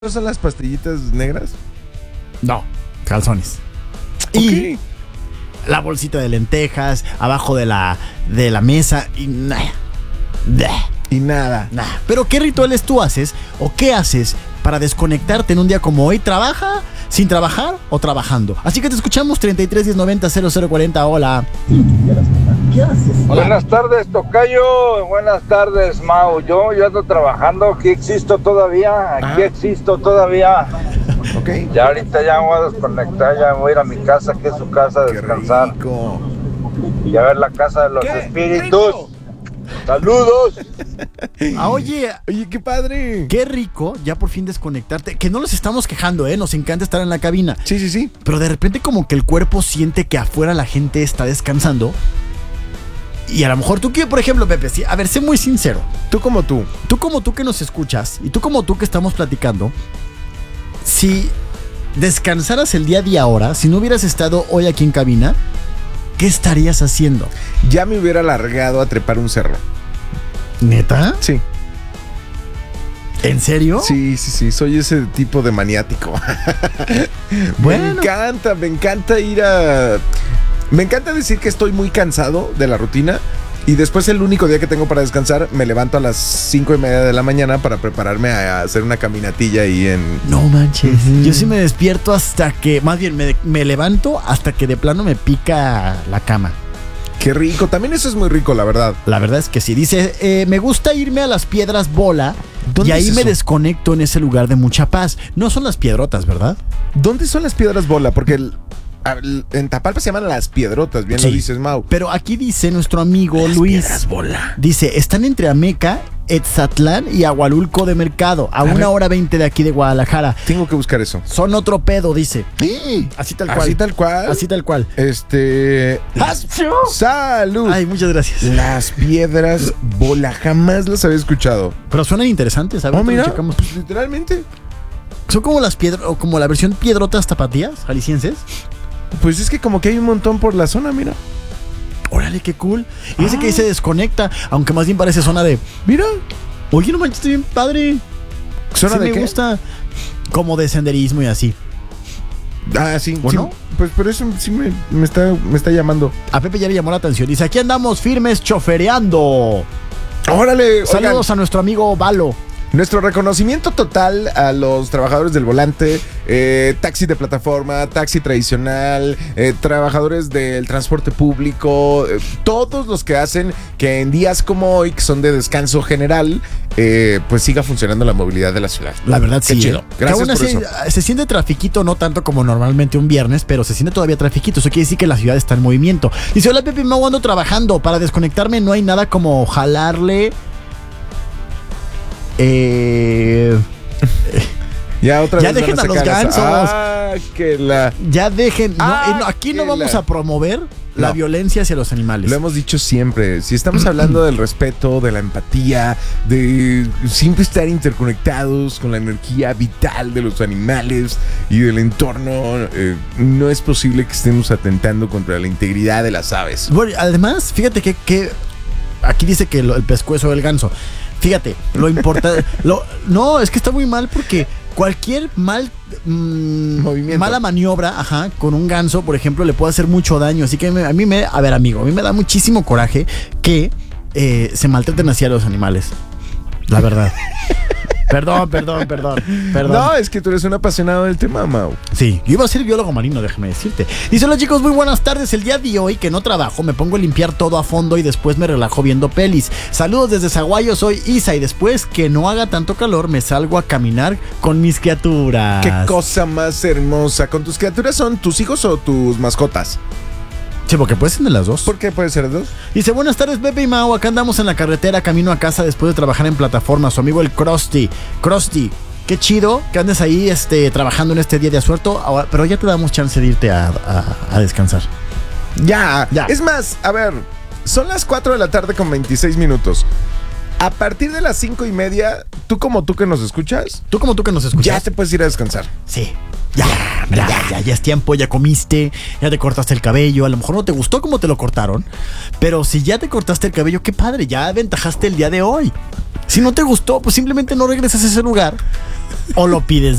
son las pastillitas negras? No, calzones. Okay. Y la bolsita de lentejas abajo de la mesa y nada. Y nada. Pero ¿qué rituales tú haces o qué haces para desconectarte en un día como hoy? ¿Trabaja, sin trabajar o trabajando? Así que te escuchamos 33 10 90 0040. Hola. ¿Qué haces? Hola. Buenas tardes, Tocayo. Buenas tardes, Mau. Yo ando trabajando. Aquí existo todavía. Ok. Ya ahorita ya me voy a desconectar. Ya me voy a ir a mi casa, que es su casa, a Qué descansar. rico. Y a ver la casa de los ¡Qué espíritus. rico! ¡Saludos! Oye, Oye, qué padre. qué rico ya por fin desconectarte. Que no nos estamos quejando, nos encanta estar en la cabina. Sí. Pero de repente como que el cuerpo siente que afuera la gente está descansando. Y a lo mejor tú, por ejemplo, Pepe, sí, a ver, sé muy sincero. Tú como tú. Tú como tú que nos escuchas y tú como tú que estamos platicando, si descansaras el día a día ahora, si no hubieras estado hoy aquí en cabina, ¿qué estarías haciendo? Ya me hubiera largado a trepar un cerro. ¿Neta? Sí. ¿En serio? Sí. Soy ese tipo de maniático. Bueno. Me encanta ir a... Me encanta decir que estoy muy cansado de la rutina. Y después el único día que tengo para descansar, me levanto a las 5:30 de la mañana para prepararme a hacer una caminatilla ahí en... No manches. Yo sí me despierto hasta que, más bien me levanto hasta que de plano me pica la cama. Qué rico. También eso es muy rico, la verdad. La verdad es que sí. Dice, me gusta irme a las Piedras Bola ¿Dónde y ahí es me eso? desconecto en ese lugar de mucha paz. No son las piedrotas, ¿verdad? ¿Dónde son las piedras bola? Porque en Tapalpa se llaman las piedrotas, bien Sí. lo dices, Mau. Pero aquí dice nuestro amigo Luis. Piedras bola. Dice, están entre Ameca, Etzatlán y Agualulco de Mercado, a 1:20 de aquí de Guadalajara. Tengo que buscar eso. Son otro pedo, dice. Así tal cual. Así tal cual. Así tal cual. ¡Salud! Ay, muchas gracias. Las piedras bola, jamás las había escuchado. Pero suenan interesantes, ¿sabes? Oh, mira, Checamos. pues literalmente. Son como las piedras, o como la versión piedrotas tapatías, jaliscienses. Pues es que como que hay un montón por la zona, mira. Órale, qué cool. Y dice que ahí se desconecta, aunque más bien parece zona de... Mira. Oye, no manches, está bien padre. ¿Zona Sí de me qué? gusta. Como de senderismo y así. Ah, sí. ¿O sí, no? Pues por eso sí me está llamando. A Pepe ya le llamó la atención. Dice, aquí andamos firmes chofereando. ¡Órale! Saludos a nuestro amigo Valo. Nuestro reconocimiento total a los trabajadores del volante, taxi de plataforma, taxi tradicional, trabajadores del transporte público, todos los que hacen que en días como hoy, que son de descanso general, pues siga funcionando la movilidad de la ciudad. La verdad, Qué sí. chido. Que Gracias aún por así, eso. se siente trafiquito, no tanto como normalmente un viernes, pero se siente todavía trafiquito. Eso quiere decir que la ciudad está en movimiento. Dice, hola Pepe, me ando trabajando. Para desconectarme no hay nada como jalarle... Ya otra Ya vez dejen van a los sacar gansos. Ah, que la... Ya dejen... Ah, no, aquí no que vamos la- a promover la No. violencia hacia los animales. Lo hemos dicho siempre, si estamos hablando del respeto, de la empatía, de siempre estar interconectados con la energía vital de los animales y del entorno, no es posible que estemos atentando contra la integridad de las aves. Bueno, además, fíjate que aquí dice que el pescuezo del ganso. Fíjate, lo importante... no, es que está muy mal porque cualquier Movimiento. mala maniobra, con un ganso, por ejemplo, le puede hacer mucho daño. Así que a ver, amigo, a mí me da muchísimo coraje que se maltraten así a los animales. La verdad. Perdón. No, es que tú eres un apasionado del tema, Mau. Sí, yo iba a ser biólogo marino, déjame decirte. Dice, hola chicos, muy buenas tardes. El día de hoy que no trabajo, me pongo a limpiar todo a fondo y después me relajo viendo pelis. Saludos desde Zaguayo, soy Isa. Y después que no haga tanto calor, me salgo a caminar con mis criaturas. Qué cosa más hermosa. ¿Con tus criaturas son tus hijos o tus mascotas? Sí, porque puede ser de las dos. ¿Por qué puede ser dos? Dice, buenas tardes Pepe y Mau, acá andamos en la carretera, camino a casa después de trabajar en plataforma. Su amigo el Krusty, qué chido que andes ahí trabajando en este día de asuerto, ahora, pero ya te damos chance de irte a descansar. Ya. Ya. Es más, a ver, son las 4 de la tarde con 26 minutos. A partir de las 5:30, tú que nos escuchas, Tú como tú que nos escuchas. ya te puedes ir a descansar. Sí. Ya es tiempo, ya comiste, ya te cortaste el cabello. A lo mejor no te gustó como te lo cortaron, pero si ya te cortaste el cabello, qué padre, ya aventajaste el día de hoy. Si no te gustó, pues simplemente no regresas a ese lugar o lo pides